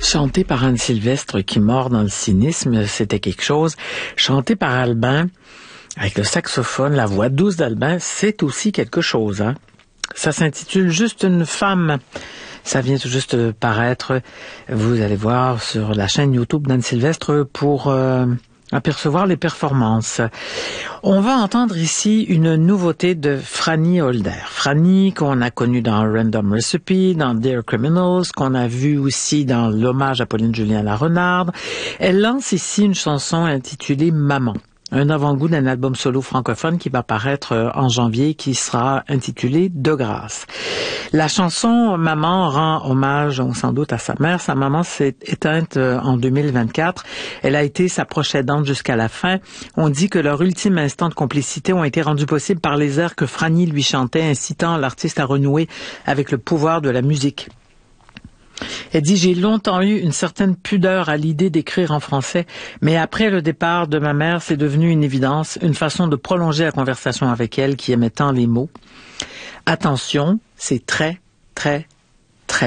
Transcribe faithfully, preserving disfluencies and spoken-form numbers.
Chanté par Anne Sylvestre qui mord dans le cynisme, c'était quelque chose. Chanté par Albin, avec le saxophone, la voix douce d'Albin, c'est aussi quelque chose. Hein? Ça s'intitule Juste une femme. Ça vient tout juste de paraître. Vous allez voir sur la chaîne YouTube d'Anne Sylvestre pour euh, apercevoir les performances. On va entendre ici une nouveauté de Franny Holder. Franny, qu'on a connue dans Random Recipe, dans Dear Criminals, qu'on a vu aussi dans l'hommage à Pauline Julien La Renarde. Elle lance ici une chanson intitulée Maman. Un avant-goût d'un album solo francophone qui va paraître en janvier, qui sera intitulé De grâce. La chanson Maman rend hommage, sans doute, à sa mère. Sa maman s'est éteinte en deux mille vingt-quatre. Elle a été sa proche aidante jusqu'à la fin. On dit que leur ultime instant de complicité ont été rendus possibles par les airs que Franny lui chantait, incitant l'artiste à renouer avec le pouvoir de la musique. Elle dit « J'ai longtemps eu une certaine pudeur à l'idée d'écrire en français, mais après le départ de ma mère, c'est devenu une évidence, une façon de prolonger la conversation avec elle qui aimait tant les mots. Attention, c'est très, très, très beau. »